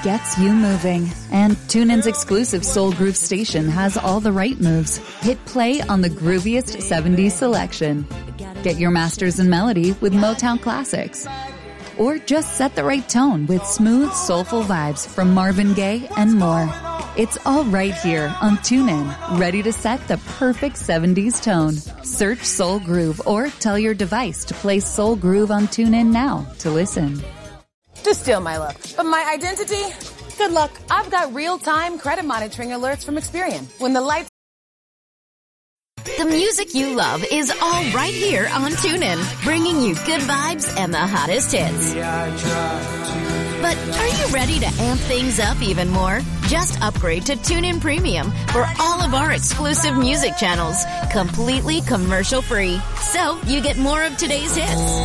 gets you moving. And TuneIn's exclusive Soul Groove station has all the right moves. Hit play on the grooviest 70s selection. Get your masters in melody with Motown classics. Or just set the right tone with smooth, soulful vibes from Marvin Gaye and more. It's all right here on TuneIn, ready to set the perfect 70s tone. Search Soul Groove or tell your device to play Soul Groove on TuneIn now to listen. Just steal my look. But my identity? Good luck. I've got real-time credit monitoring alerts from Experian. When the lights... The music you love is all right here on TuneIn, bringing you good vibes and the hottest hits. But are you ready to amp things up even more? Just upgrade to TuneIn Premium for all of our exclusive music channels, completely commercial-free. So you get more of today's hits,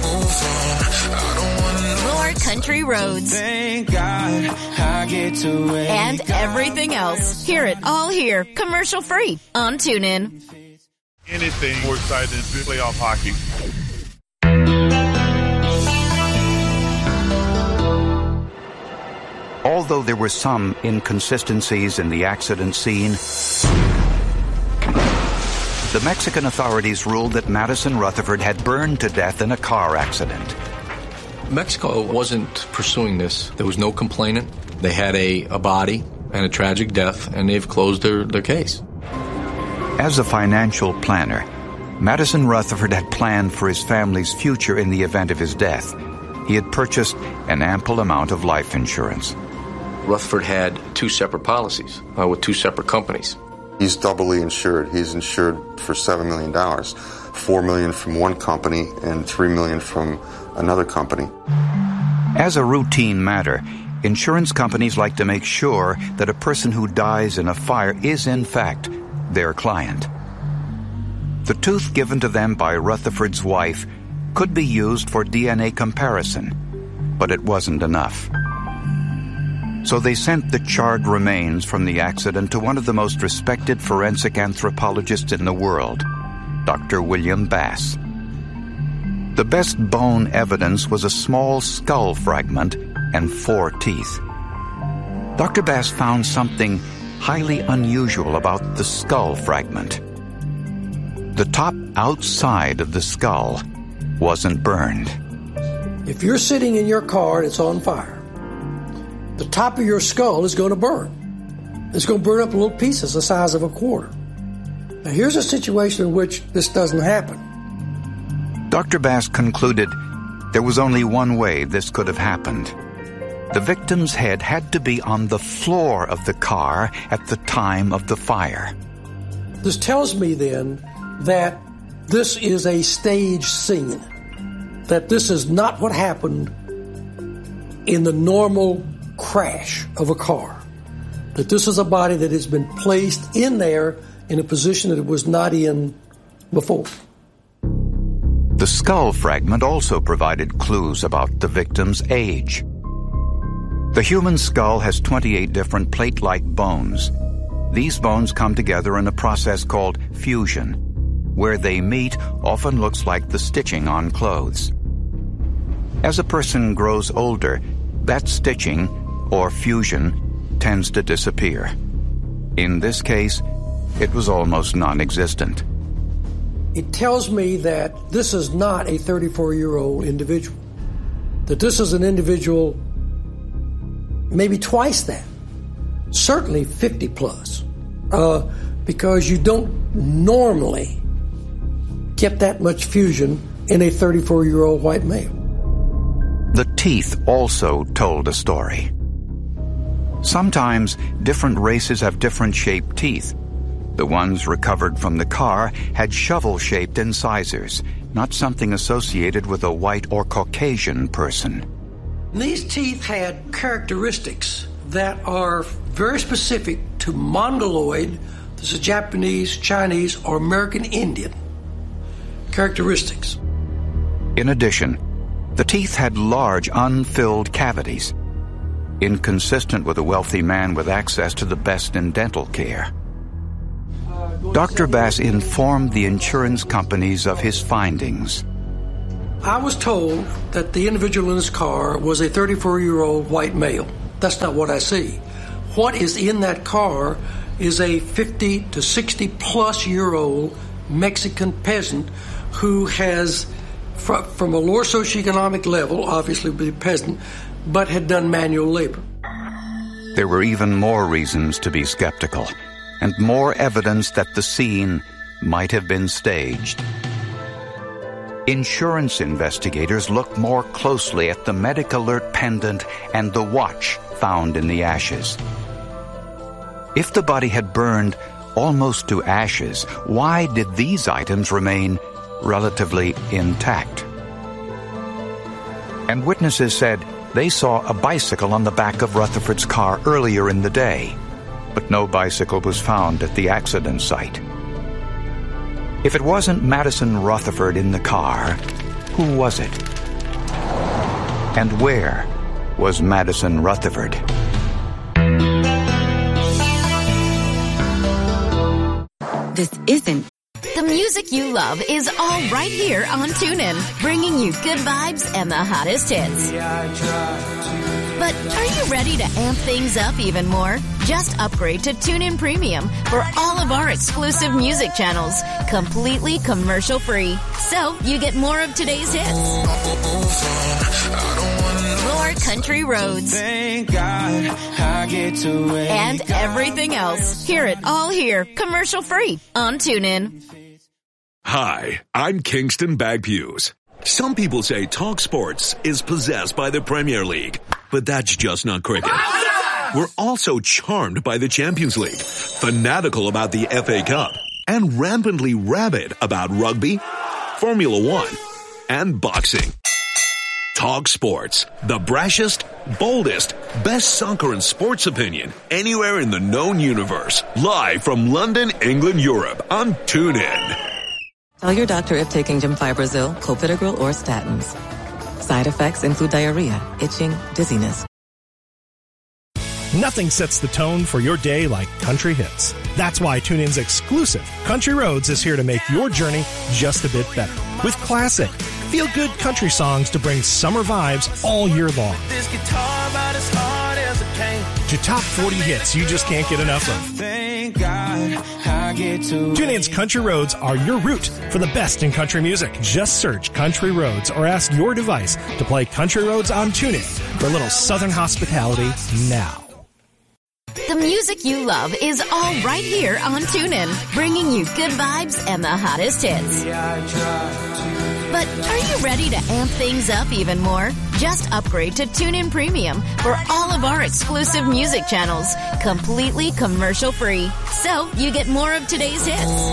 more country roads, and everything else. Hear it all here, commercial-free on TuneIn. Anything more exciting than playoff hockey. Although there were some inconsistencies in the accident scene, the Mexican authorities ruled that Madison Rutherford had burned to death in a car accident. Mexico wasn't pursuing this. There was no complainant. They had a body and a tragic death, and they've closed their case. As a financial planner, Madison Rutherford had planned for his family's future in the event of his death. He had purchased an ample amount of life insurance. Rutherford had two separate policies with two separate companies. He's doubly insured. He's insured for $7 million, $4 million from one company and $3 million from another company. As a routine matter, insurance companies like to make sure that a person who dies in a fire is, in fact, their client. The tooth given to them by Rutherford's wife could be used for DNA comparison, but it wasn't enough. So they sent the charred remains from the accident to one of the most respected forensic anthropologists in the world, Dr. William Bass. The best bone evidence was a small skull fragment and 4 teeth. Dr. Bass found something highly unusual about the skull fragment. The top outside of the skull wasn't burned. If you're sitting in your car and it's on fire, the top of your skull is going to burn. It's going to burn up in little pieces the size of a quarter. Now here's a situation in which this doesn't happen. Dr. Bass concluded there was only one way this could have happened. The victim's head had to be on the floor of the car at the time of the fire. This tells me then that this is a staged scene, that this is not what happened in the normal crash of a car, that this is a body that has been placed in there in a position that it was not in before. The skull fragment also provided clues about the victim's age. The human skull has 28 different plate-like bones. These bones come together in a process called fusion. Where they meet often looks like the stitching on clothes. As a person grows older, that stitching, or fusion, tends to disappear. In this case, it was almost non-existent. It tells me that this is not a 34-year-old individual, that this is an individual maybe twice that, certainly 50 plus, because you don't normally get that much fusion in a 34-year-old white male. The teeth also told a story. Sometimes different races have different shaped teeth. The ones recovered from the car had shovel-shaped incisors, not something associated with a white or Caucasian person. These teeth had characteristics that are very specific to Mongoloid, this is Japanese, Chinese, or American Indian characteristics. In addition, the teeth had large unfilled cavities, inconsistent with a wealthy man with access to the best in dental care. Dr. Bass informed the insurance companies of his findings. I was told that the individual in his car was a 34-year-old white male. That's not what I see. What is in that car is a 50 to 60 plus year old Mexican peasant who has, from a lower socioeconomic level, obviously be a peasant, but had done manual labor. There were even more reasons to be skeptical, and more evidence that the scene might have been staged. Insurance investigators looked more closely at the Medic Alert pendant and the watch found in the ashes. If the body had burned almost to ashes, why did these items remain relatively intact? And witnesses said they saw a bicycle on the back of Rutherford's car earlier in the day, but no bicycle was found at the accident site. If it wasn't Madison Rutherford in the car, who was it? And where was Madison Rutherford? This isn't. The music you love is all right here on TuneIn, bringing you good vibes and the hottest hits. But are you ready to amp things up even more? Just upgrade to TuneIn Premium for all of our exclusive music channels, completely commercial-free. So you get more of today's hits, more country roads, and everything else. Hear it all here, commercial-free on TuneIn. Hi, I'm Kingston Bagpues. Some people say Talk Sports is possessed by the Premier League, but that's just not cricket. We're also charmed by the Champions League, fanatical about the FA Cup, and rampantly rabid about rugby, Formula One, and boxing. Talk Sports, the brashest, boldest, best soccer and sports opinion anywhere in the known universe. Live from London, England, Europe on TuneIn. Tell your doctor if taking Gemfibrozil, clopidogrel, or statins. Side effects include diarrhea, itching, dizziness. Nothing sets the tone for your day like country hits. That's why TuneIn's exclusive Country Roads is here to make your journey just a bit better. With classic, feel-good country songs to bring summer vibes all year long. This guitar about as hard as it came. To top 40 hits you just can't get enough of. Thank God I get to TuneIn's Country Roads are your route for the best in country music. Just search Country Roads or ask your device to play Country Roads on TuneIn for a little southern hospitality now. The music you love is all right here on TuneIn, bringing you good vibes and the hottest hits. But are you ready to amp things up even more? Just upgrade to TuneIn Premium for all of our exclusive music channels, completely commercial-free. So you get more of today's hits,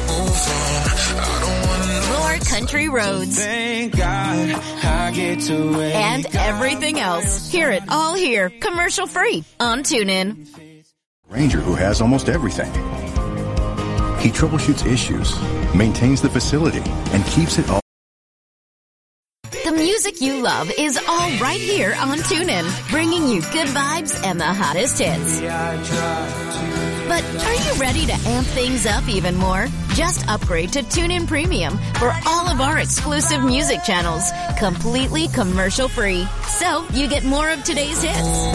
more country roads, Thank God I get to and everything else. Hear it all here, commercial-free on TuneIn. Ranger who has almost everything. He troubleshoots issues, maintains the facility, and keeps it all. The music you love is all right here on TuneIn, bringing you good vibes and the hottest hits. But are you ready to amp things up even more? Just upgrade to TuneIn Premium for all of our exclusive music channels, completely commercial-free. So you get more of today's hits,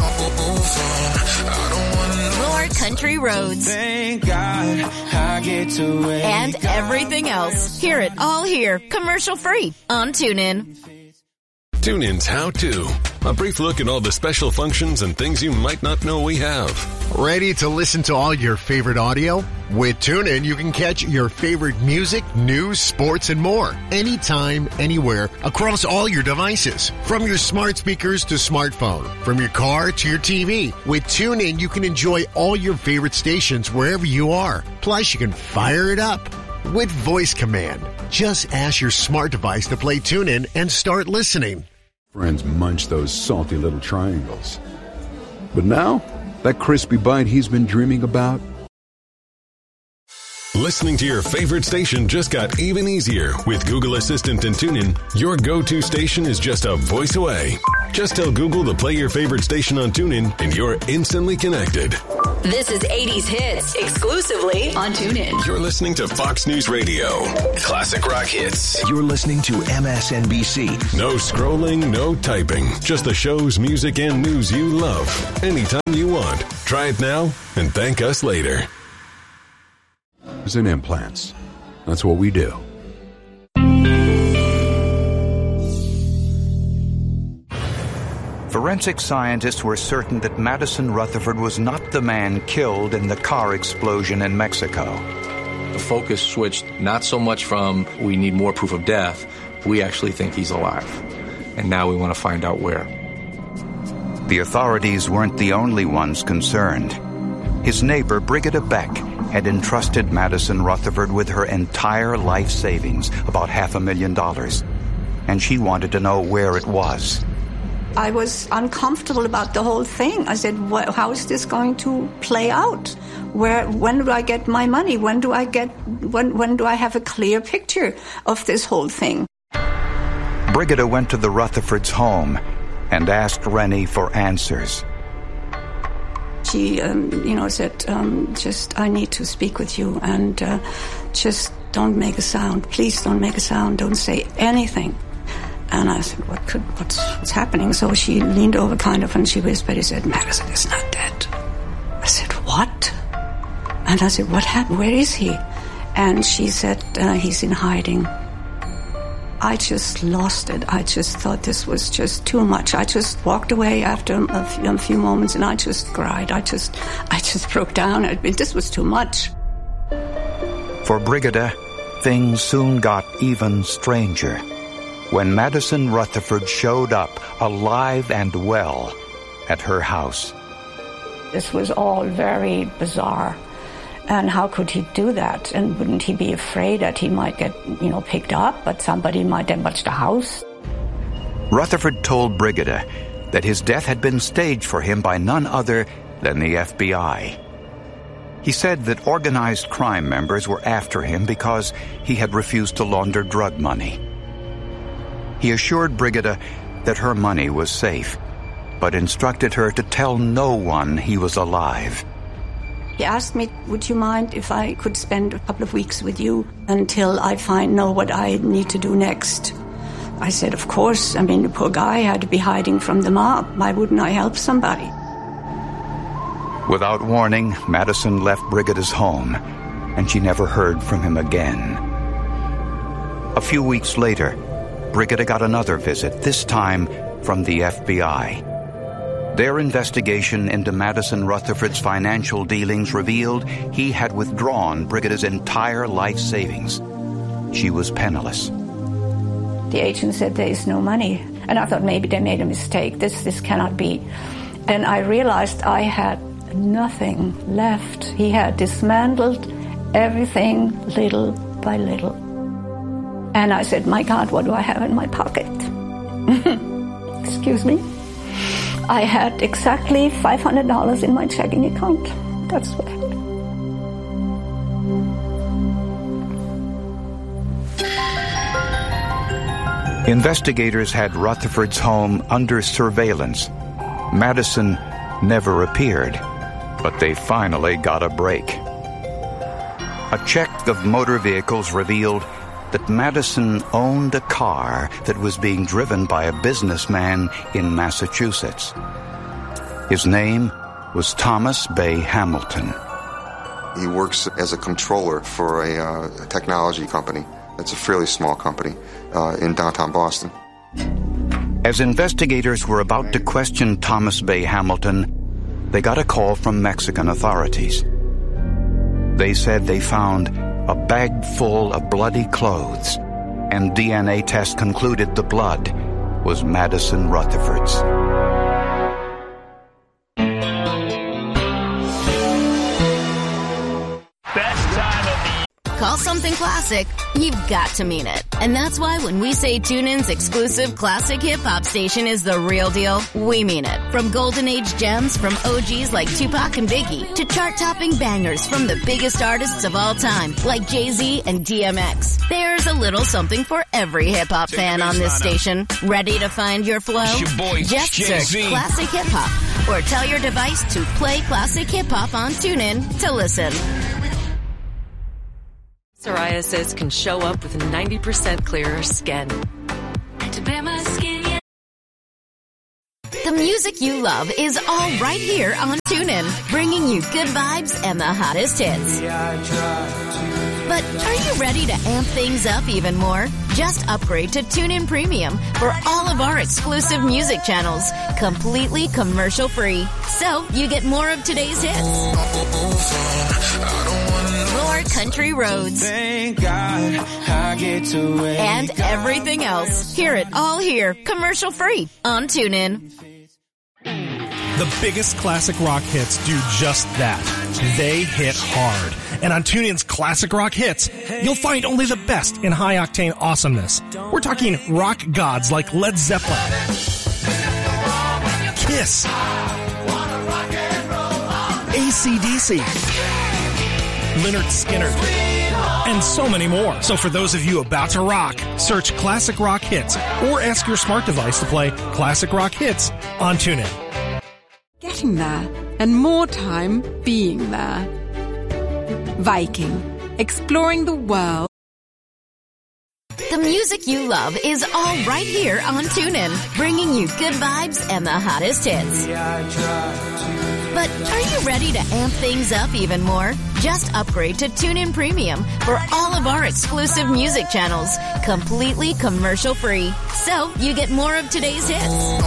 more country roads, Thank God I get to and everything else. Hear it all here, commercial-free on TuneIn. TuneIn's How To. A brief look at all the special functions and things you might not know we have. Ready to listen to all your favorite audio? With TuneIn, you can catch your favorite music, news, sports, and more. Anytime, anywhere, across all your devices. From your smart speakers to smartphone. From your car to your TV. With TuneIn, you can enjoy all your favorite stations wherever you are. Plus, you can fire it up with voice command. Just ask your smart device to play TuneIn and start listening. Friends munch those salty little triangles. But now, that crispy bite he's been dreaming about, Listening to your favorite station just got even easier. With Google Assistant and TuneIn, your go-to station is just a voice away. Just tell Google to play your favorite station on TuneIn, and you're instantly connected. This is 80s Hits, exclusively on TuneIn. You're listening to Fox News Radio. Classic rock hits. You're listening to MSNBC. No scrolling, no typing. Just the shows, music, and news you love. Anytime you want. Try it now and thank us later. And implants. That's what we do. Forensic scientists were certain that Madison Rutherford was not the man killed in the car explosion in Mexico. The focus switched not so much from we need more proof of death, we actually think he's alive. And now we want to find out where. The authorities weren't the only ones concerned. His neighbor, Brigida Beck, had entrusted Madison Rutherford with her entire life savings, about $500,000, and she wanted to know where it was. I was uncomfortable about the whole thing. I said, how is this going to play out? When do I get my money? When do I have a clear picture of this whole thing? Brigida went to the Rutherfords' home and asked Rennie for answers. She, said, I need to speak with you, and just don't make a sound. Please don't make a sound. Don't say anything. And I said, what's happening? So she leaned over kind of, and she whispered, he said, Madison is not dead. I said, what? And I said, what happened? Where is he? And she said, he's in hiding. I just lost it. I just thought this was just too much. I just walked away after a few moments, and I just cried. I just broke down. This was too much. For Brigida, things soon got even stranger when Madison Rutherford showed up alive and well at her house. This was all very bizarre. And how could he do that? And wouldn't he be afraid that he might get, picked up, but somebody might then watch the house? Rutherford told Brigida that his death had been staged for him by none other than the FBI. He said that organized crime members were after him because he had refused to launder drug money. He assured Brigida that her money was safe, but instructed her to tell no one he was alive. He asked me, would you mind if I could spend a couple of weeks with you until I know what I need to do next? I said, of course. The poor guy had to be hiding from the mob. Why wouldn't I help somebody? Without warning, Madison left Brigida's home, and she never heard from him again. A few weeks later, Brigida got another visit, this time from the FBI. Their investigation into Madison Rutherford's financial dealings revealed he had withdrawn Brigida's entire life savings. She was penniless. The agent said there is no money. And I thought maybe they made a mistake. This cannot be. And I realized I had nothing left. He had dismantled everything little by little. And I said, my God, what do I have in my pocket? Excuse me. I had exactly $500 in my checking account. That's what I had. Investigators had Rutherford's home under surveillance. Madison never appeared, but they finally got a break. A check of motor vehicles revealed that Madison owned a car that was being driven by a businessman in Massachusetts. His name was Thomas Bay Hamilton. He works as a controller for a technology company. It's a fairly small company in downtown Boston. As investigators were about to question Thomas Bay Hamilton, they got a call from Mexican authorities. They said they found a bag full of bloody clothes, and DNA tests concluded the blood was Madison Rutherford's. Call something classic, you've got to mean it. And that's why when we say TuneIn's exclusive classic hip-hop station is the real deal, we mean it. From golden age gems from OGs like Tupac and Biggie to chart-topping bangers from the biggest artists of all time like Jay-Z and DMX. There's a little something for every hip-hop fan on this station. Ready to find your flow? Just search Classic Hip Hop or tell your device to play Classic Hip Hop on TuneIn to listen. Psoriasis can show up with 90% clearer skin. To bare my skin, yeah. The music you love is all right here on TuneIn, bringing you good vibes and the hottest hits. But are you ready to amp things up even more? Just upgrade to TuneIn Premium for all of our exclusive music channels, completely commercial-free. So you get more of today's hits. More country roads. Thank God I get to wake and everything else. Hear it all here, commercial-free on TuneIn. The biggest classic rock hits do just that. They hit hard. And on TuneIn's Classic Rock Hits, you'll find only the best in high-octane awesomeness. We're talking rock gods like Led Zeppelin, Kiss, AC/DC, Lynyrd Skynyrd, and so many more. So for those of you about to rock, search Classic Rock Hits or ask your smart device to play Classic Rock Hits on TuneIn. Getting there and more time being there. Viking, exploring the world. The music you love is all right here on TuneIn, bringing you good vibes and the hottest hits. But are you ready to amp things up even more? Just upgrade to TuneIn Premium for all of our exclusive music channels, completely commercial-free. So you get more of today's hits.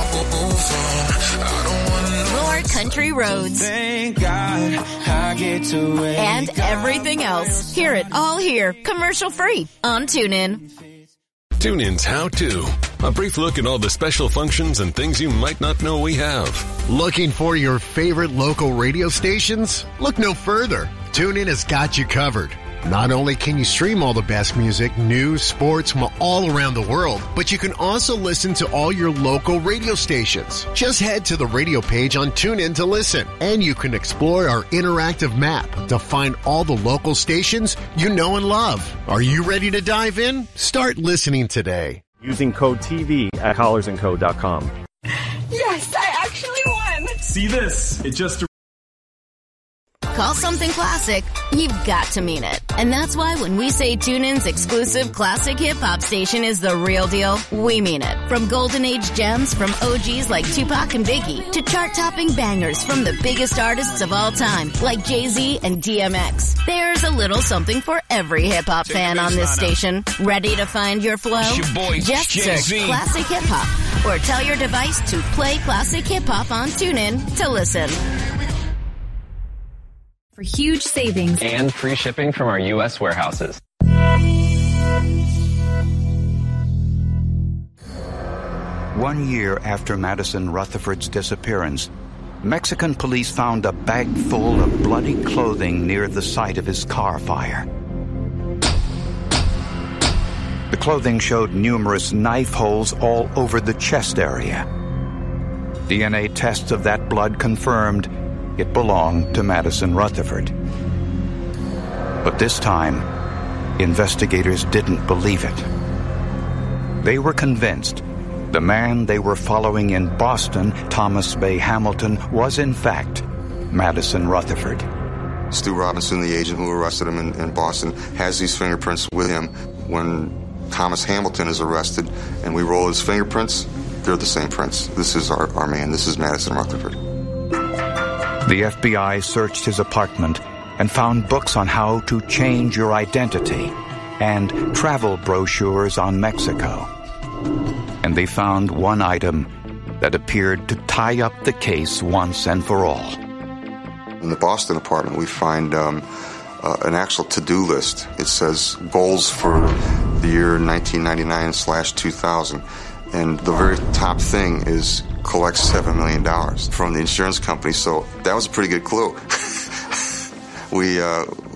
More country roads. Thank God I get to wake and everything else. Hear it all here, commercial-free on TuneIn. TuneIn's How To. A brief look at all the special functions and things you might not know we have. Looking for your favorite local radio stations? Look no further. TuneIn has got you covered. Not only can you stream all the best music, news, sports from all around the world, but you can also listen to all your local radio stations. Just head to the radio page on TuneIn to listen, and you can explore our interactive map to find all the local stations you know and love. Are you ready to dive in? Start listening today. Using code TV at collarsandco.com. Yes, I actually won! See this? It just... Call something classic, you've got to mean it. And that's why when we say TuneIn's exclusive classic hip-hop station is the real deal, we mean it. From golden age gems from OGs like Tupac and Biggie to chart-topping bangers from the biggest artists of all time like Jay-Z and DMX. There's a little something for every hip-hop fan on this station. Ready to find your flow? Just search Classic Hip Hop or tell your device to play Classic Hip Hop on TuneIn to listen. For huge savings and free shipping from our U.S. warehouses. 1 year after Madison Rutherford's disappearance, Mexican police found a bag full of bloody clothing near the site of his car fire. The clothing showed numerous knife holes all over the chest area. DNA tests of that blood confirmed it belonged to Madison Rutherford. But this time, investigators didn't believe it. They were convinced the man they were following in Boston, Thomas Bay Hamilton, was in fact Madison Rutherford. Stu Robinson, the agent who arrested him in Boston, has these fingerprints with him. When Thomas Hamilton is arrested and we roll his fingerprints, they're the same prints. This is our man. This is Madison Rutherford. The FBI searched his apartment and found books on how to change your identity and travel brochures on Mexico. And they found one item that appeared to tie up the case once and for all. In the Boston apartment, we find an actual to-do list. It says goals for the year 1999/2000. And the very top thing is collect $7 million from the insurance company. So that was a pretty good clue. We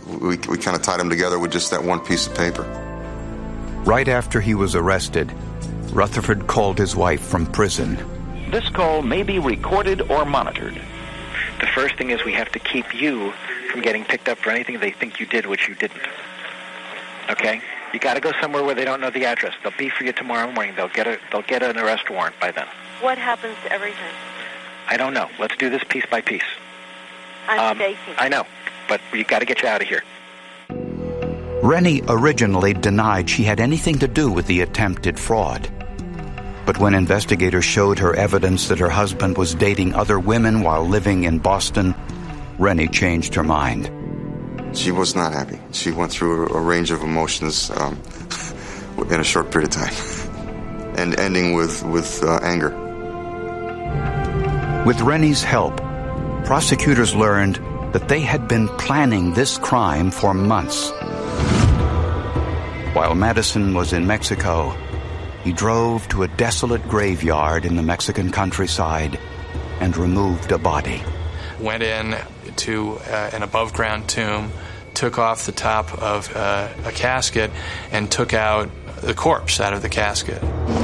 We kind of tied them together with just that one piece of paper. Right after he was arrested, Rutherford called his wife from prison. This call may be recorded or monitored. The first thing is we have to keep you from getting picked up for anything they think you did, which you didn't. Okay? You got to go somewhere where they don't know the address. They'll be for you tomorrow morning. They'll get an arrest warrant by then. What happens to everything? I don't know. Let's do this piece by piece. I'm shaking. I know, but we got to get you out of here. Rennie originally denied she had anything to do with the attempted fraud. But when investigators showed her evidence that her husband was dating other women while living in Boston, Rennie changed her mind. She was not happy. She went through a range of emotions in a short period of time, and ending with anger. With Rennie's help, prosecutors learned that they had been planning this crime for months. While Madison was in Mexico, he drove to a desolate graveyard in the Mexican countryside and removed a body. Went in to an above-ground tomb, took off the top of a casket, and took out the corpse out of the casket.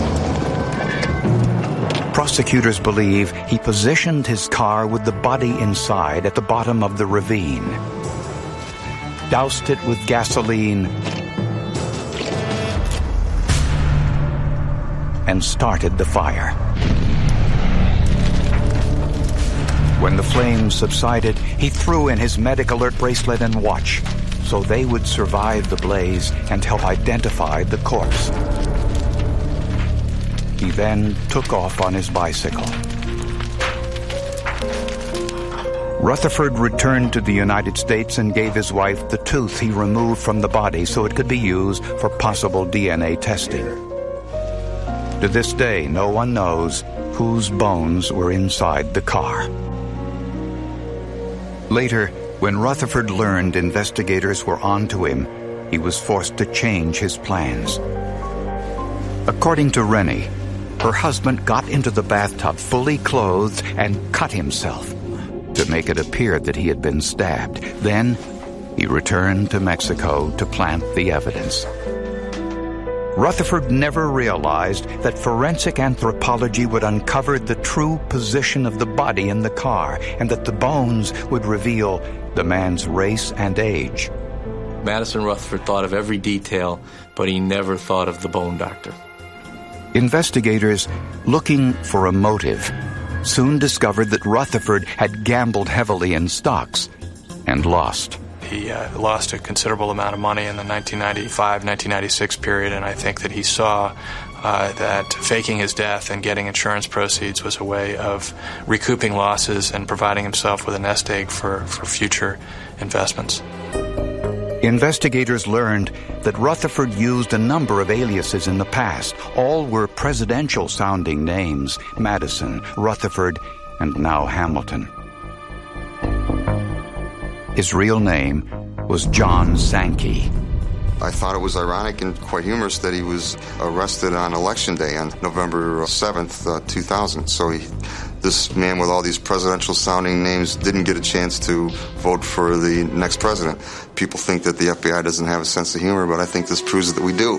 Prosecutors believe he positioned his car with the body inside at the bottom of the ravine, doused it with gasoline, and started the fire. When the flames subsided, he threw in his medic alert bracelet and watch so they would survive the blaze and help identify the corpse. He then took off on his bicycle. Rutherford returned to the United States and gave his wife the tooth he removed from the body so it could be used for possible DNA testing. To this day, no one knows whose bones were inside the car. Later, when Rutherford learned investigators were onto him, he was forced to change his plans. According to Rennie, her husband got into the bathtub fully clothed and cut himself to make it appear that he had been stabbed. Then, he returned to Mexico to plant the evidence. Rutherford never realized that forensic anthropology would uncover the true position of the body in the car and that the bones would reveal the man's race and age. Madison Rutherford thought of every detail, but he never thought of the bone doctor. Investigators, looking for a motive, soon discovered that Rutherford had gambled heavily in stocks and lost. He lost a considerable amount of money in the 1995-1996 period, and I think that he saw that faking his death and getting insurance proceeds was a way of recouping losses and providing himself with a nest egg for future investments. Investigators learned that Rutherford used a number of aliases in the past. All were presidential-sounding names: Madison, Rutherford, and now Hamilton. His real name was John Sankey. I thought it was ironic and quite humorous that he was arrested on Election Day on November 7th, 2000. So this man with all these presidential-sounding names didn't get a chance to vote for the next president. People think that the FBI doesn't have a sense of humor, but I think this proves that we do.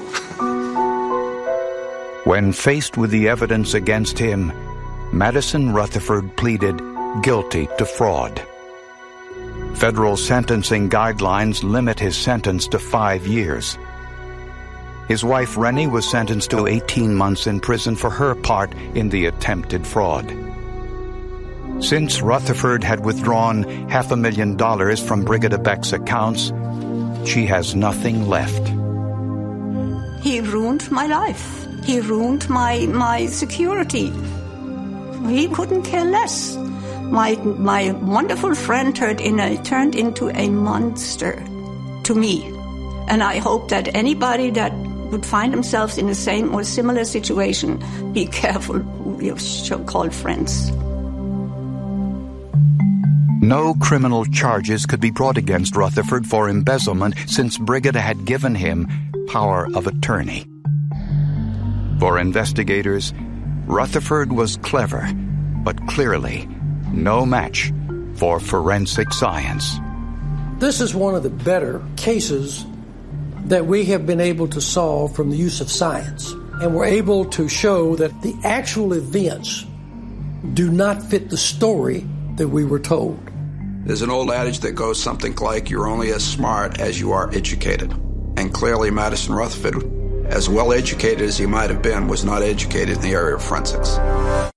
When faced with the evidence against him, Madison Rutherford pleaded guilty to fraud. Federal sentencing guidelines limit his sentence to 5 years. His wife Rennie was sentenced to 18 months in prison for her part in the attempted fraud. Since Rutherford had withdrawn $500,000 from Brigida Beck's accounts, she has nothing left. He ruined my life. He ruined my security. He couldn't care less. My wonderful friend turned into a monster to me. And I hope that anybody that would find themselves in the same or similar situation, be careful who you call friends. No criminal charges could be brought against Rutherford for embezzlement since Brigida had given him power of attorney. For investigators, Rutherford was clever, but clearly no match for forensic science. This is one of the better cases that we have been able to solve from the use of science. And we're able to show that the actual events do not fit the story that we were told. There's an old adage that goes something like, you're only as smart as you are educated. And clearly Madison Rutherford, as well educated as he might have been, was not educated in the area of forensics.